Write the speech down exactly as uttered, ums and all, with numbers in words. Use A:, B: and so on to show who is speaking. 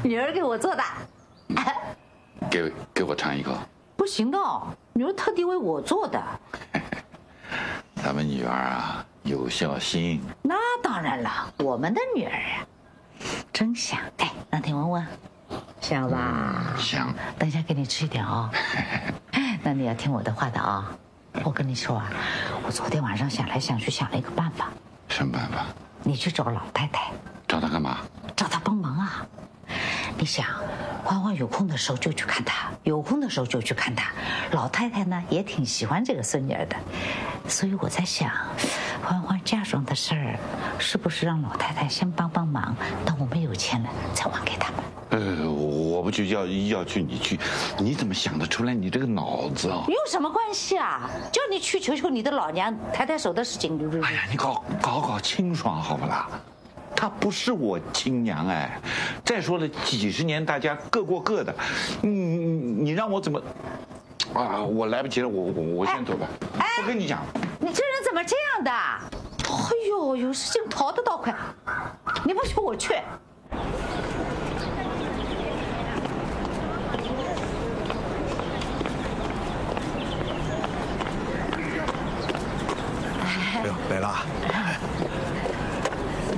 A: 女儿给我做的。
B: 给给我尝一口。
A: 不行的，女儿特地为我做的。
B: 咱们女儿啊，有孝心。
A: 那当然了，我们的女儿啊，真香。哎，让听闻闻，香吧？
B: 嗯、香。
A: 等一下给你吃一点哦。那你要听我的话的啊、哦。我跟你说啊，我昨天晚上想来想去，想了一个办法。
B: 什么办法？
A: 你去找老太太。
B: 找她干嘛？
A: 找她帮忙啊。你想，欢欢有空的时候就去看她，有空的时候就去看她。老太太呢也挺喜欢这个孙女儿的，所以我在想，欢欢嫁妆的事儿，是不是让老太太先帮帮忙，等我们有钱了再还给他们？
B: 呃，我不去要要去你去，你怎么想得出来？你这个脑子啊，
A: 有什么关系啊？叫你去求求你的老娘抬抬手的事情。
B: 哎呀，你搞搞搞清爽好不啦？她不是我亲娘哎，再说了几十年大家各过各的，你你你让我怎么啊？我来不及了，我我我先走吧。哎，我跟你讲，
A: 你这人怎么这样的？哎呦，有事情逃得倒快，你不去我去。
C: 哎呦，蕾拉，